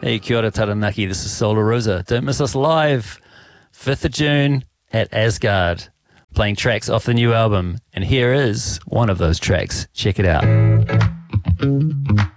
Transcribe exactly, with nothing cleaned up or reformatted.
Hey, kia ora Taranaki. This is Solar Rosa. Don't miss us live, fifth of June at Asgard, playing tracks off the new album. And here is one of those tracks. Check it out.